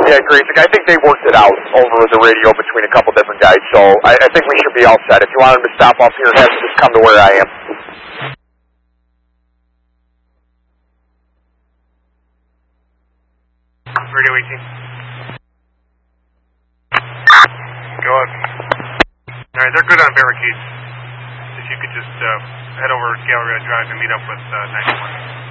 Yeah, great. I think they worked it out over the radio between a couple different guys, so I think we should be all set. If you want him to stop off here, have him just come to where I am. Radio 18. Go on. All right, they're good on barricades. If you could just head over Galleria Drive and meet up with 91.